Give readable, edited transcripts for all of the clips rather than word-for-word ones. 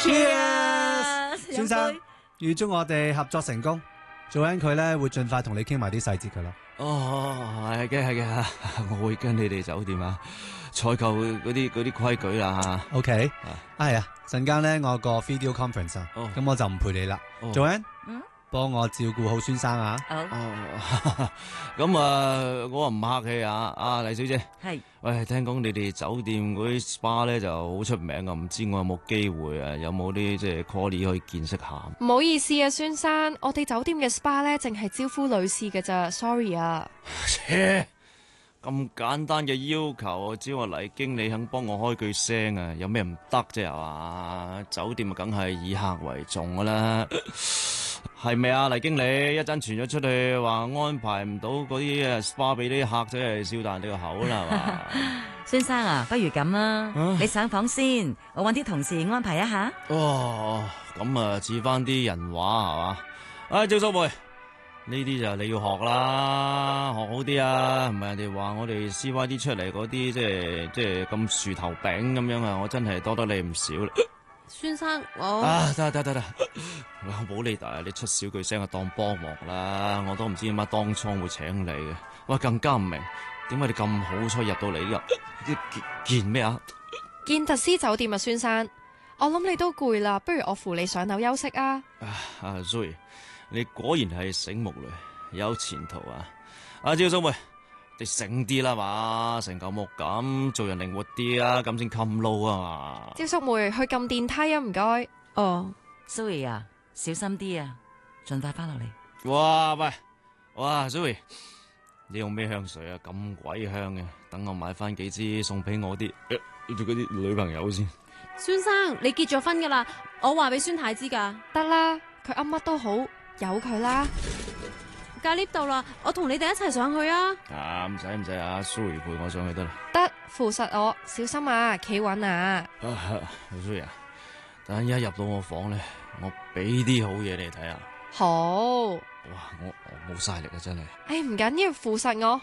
Cheers！ 先生，預祝我哋合作成功。做緊佢咧會盡快同你傾埋啲細節噶啦。 係嘅，我會跟你哋酒店採購嗰啲規矩啦。 OK，係啊，陣間咧我有個 video conference 啊，咁我就唔陪你啦。做緊，幫我照顧好孫生啊。 咁我唔客氣啊，黎小姐。係。喂，聽講你哋酒店嗰啲 SPA 咧就好出名啊，唔知我有冇機會啊？有冇啲即係 call 可以見識下？ 唔好意思啊，孫生，我哋酒店嘅 SPA 咧淨係招呼女士嘅咋 ，sorry 啊。 切，咁簡單嘅要求，只要我黎經理肯幫我開句聲啊，有咩唔得啫係嘛？酒店梗係以客為重噶啦。係咪啊，黎經理？一陣傳咗出去話安排唔到嗰啲SPA俾啲客仔係笑彈你個口啦，係嘛？ 孫生啊，不如咁啦，你上房先，我搵啲同事安排一下。 咁似翻啲人話係嘛？趙淑梅，呢啲就你要學啦，學好啲啊！唔係人哋話我哋 CYD 出嚟嗰啲即係咁樹頭餅咁樣啊，我真係多得你唔少啦。 孫生，我得，我冇理大，你出少句聲就當幫忙啦，我都唔知點解當初會請你嘅，喂，更加唔明點解你咁好彩入到嚟噶？見咩啊？ 見特斯酒店啊，孫生，我諗你都攰啦，不如我扶你上樓休息啊。 Zoe， 你果然係醒目女，有前途啊！趙淑梅，你醒啲啦嘛，成嚿木咁，做人靈活啲啊，咁先冚撈啊嘛。 趙淑梅去撳電梯啊，唔該。 Zoe 啊，小心啲啊，盡快翻落嚟。 哇 Zoe， 你用咩香水啊？咁鬼香嘅，等我買翻幾支送俾我啲嗰啲女朋友先。 孫生，你結咗婚噶啦，我話俾孫太知噶。 得啦，佢噏乜都好，由佢啦。 架 lift 到啦，我同你哋一齊上去啊！ 唔使啊 Zoe 陪我上去得啦。 得，扶實我，小心啊，企穩啊。 Zoe 啊，等一入到我房咧，我俾啲好嘢你睇下。 好。 哇，我冇晒力啊，真係。 唔緊要，扶實我。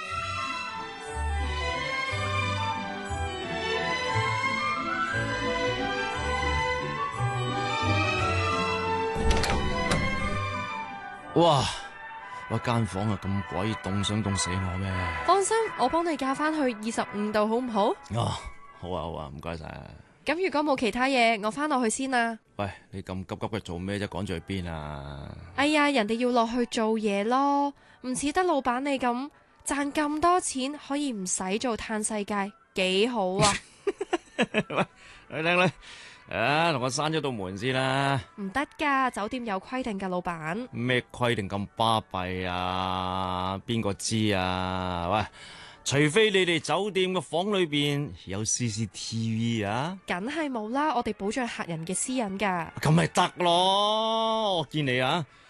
哇！間房啊咁鬼凍，想凍死我咩？ 放心，我幫你校翻去25度好唔好？ 好啊，唔該晒。 咁如果冇其他嘢，我翻落去先啦。 喂，你咁急嘅做咩啫？趕住去邊啊？ 哎呀，人哋要落去做嘢咯，唔似得老闆你咁賺咁多錢，可以唔使做嘆世界，幾好啊！ 喂，靚女。同我閂咗道門先啦。 唔得噶，酒店有規定噶，老闆。 咩規定咁巴閉啊？邊個知啊？喂，除非你哋酒店嘅房裏邊有 CCTV 啊？ 梗係冇啦，我哋保障客人嘅私隱噶。 咁咪得咯，我見你